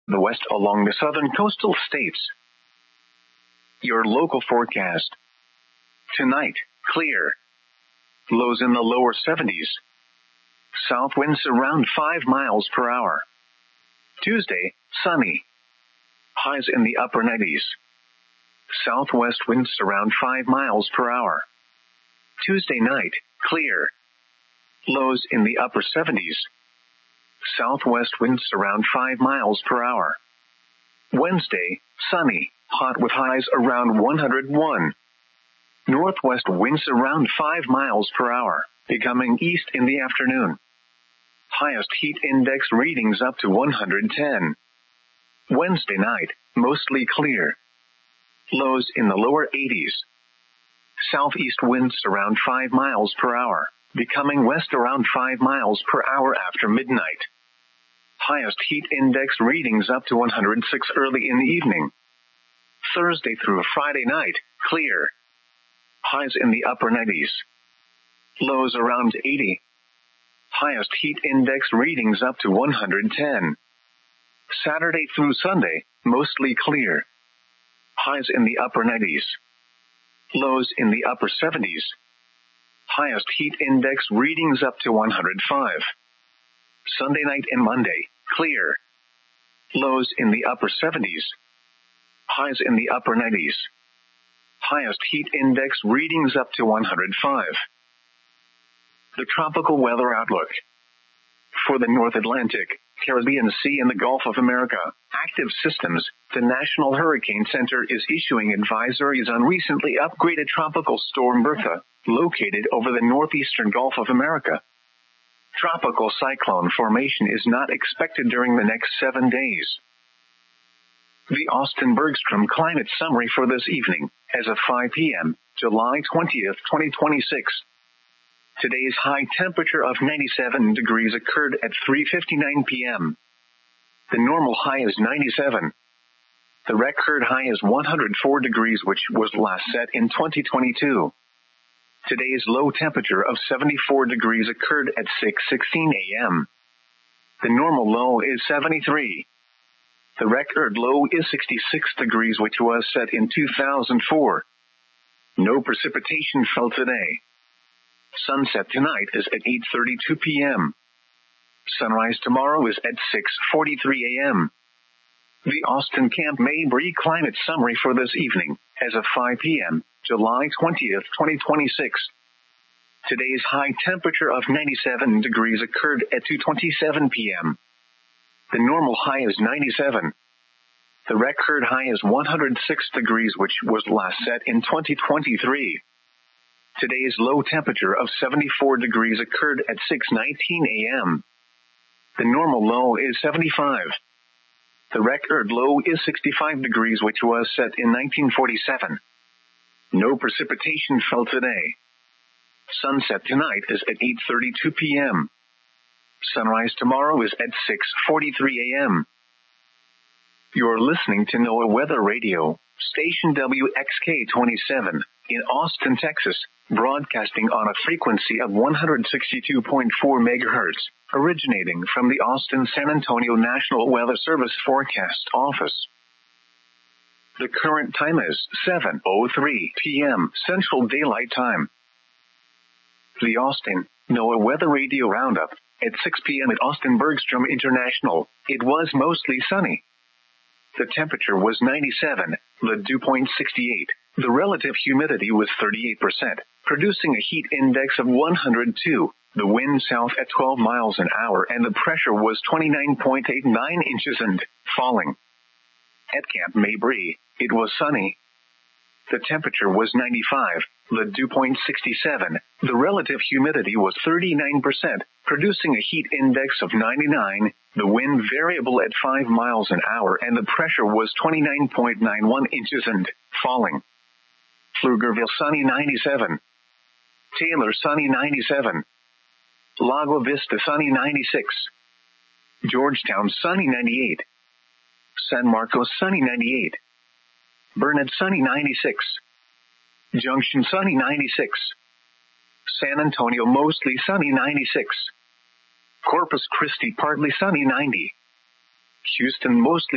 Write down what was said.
the west along the southern coastal states. Your local forecast. Tonight, clear. Lows in the lower 70s. South winds around 5 miles per hour. Tuesday, sunny. Highs in the upper 90s. Southwest winds around 5 miles per hour. Tuesday night, clear. Lows in the upper 70s. Southwest winds around 5 miles per hour. Wednesday, sunny, hot with highs around 101. Northwest winds around 5 miles per hour, becoming east in the afternoon. Highest heat index readings up to 110. Wednesday night, mostly clear. Lows in the lower 80s. Southeast winds around 5 miles per hour, becoming west around 5 miles per hour after midnight. Highest heat index readings up to 106 early in the evening. Thursday through Friday night, clear. Highs in the upper 90s. Lows around 80. Highest heat index readings up to 110. Saturday through Sunday, mostly clear. Highs in the upper 90s. Lows in the upper 70s. Highest heat index readings up to 105. Sunday night and Monday, clear. Lows in the upper 70s. Highs in the upper 90s. Highest heat index readings up to 105. The tropical weather outlook. For the North Atlantic, Caribbean Sea and the Gulf of America, active systems, the National Hurricane Center is issuing advisories on recently upgraded Tropical Storm Bertha, located over the northeastern Gulf of America. Tropical cyclone formation is not expected during the next 7 days. The Austin Bergstrom Climate Summary for this evening, as of 5 p.m., July 20th, 2026. Today's high temperature of 97 degrees occurred at 3:59 p.m. The normal high is 97. The record high is 104 degrees, which was last set in 2022. Today's low temperature of 74 degrees occurred at 6:16 a.m. The normal low is 73. The record low is 66 degrees, which was set in 2004. No precipitation fell today. Sunset tonight is at 8:32 p.m. Sunrise tomorrow is at 6:43 a.m. The Austin Camp Mabry Climate Summary for this evening, as of 5 p.m., July 20th, 2026. Today's high temperature of 97 degrees occurred at 2:27 p.m. The normal high is 97. The record high is 106 degrees, which was last set in 2023. Today's low temperature of 74 degrees occurred at 6:19 a.m. The normal low is 75. The record low is 65 degrees, which was set in 1947. No precipitation fell today. Sunset tonight is at 8:32 p.m. Sunrise tomorrow is at 6:43 a.m. You're listening to NOAA Weather Radio, station WXK-27, in Austin, Texas, broadcasting on a frequency of 162.4 megahertz, originating from the Austin-San Antonio National Weather Service Forecast Office. The current time is 7:03 p.m. Central Daylight Time. The Austin NOAA Weather Radio Roundup. At 6 p.m. at Austin Bergstrom International, it was mostly sunny. The temperature was 97, the dew point 68. The relative humidity was 38%, producing a heat index of 102. The wind south at 12 miles an hour and the pressure was 29.89 inches and falling. At Camp Mabry, it was sunny. The temperature was 95, the dew point 67. The relative humidity was 39%, producing a heat index of 99. The wind variable at 5 miles an hour and the pressure was 29.91 inches and falling. Pflugerville sunny 97. Taylor sunny 97. Lago Vista sunny 96. Georgetown sunny 98. San Marcos sunny 98. Burnett sunny 96. Junction sunny 96. San Antonio mostly sunny 96. Corpus Christi partly sunny 90. Houston mostly